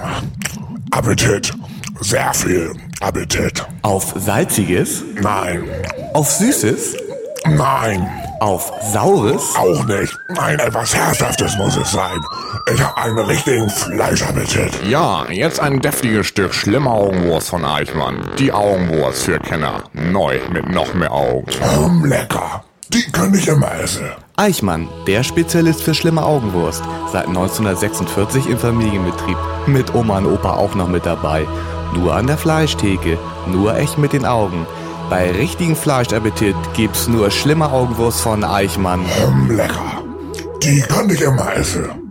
Appetit. Sehr viel Appetit. Auf Salziges? Nein. Auf Süßes? Nein. Auf Saures? Auch nicht. Nein, etwas Herzhaftes muss es sein. Ich habe einen richtigen Fleischappetit. Ja, jetzt ein deftiges Stück schlimme Augenwurst von Eichmann. Die Augenwurst für Kenner. Neu mit noch mehr Augen. Lecker. Die kann ich immer essen. Eichmann, der Spezialist für schlimme Augenwurst. Seit 1946 im Familienbetrieb. Mit Oma und Opa auch noch mit dabei. Nur an der Fleischtheke. Nur echt mit den Augen. Bei richtigen Fleischappetit gibt's nur schlimme Augenwurst von Eichmann. Lecker. Die kann ich immer essen.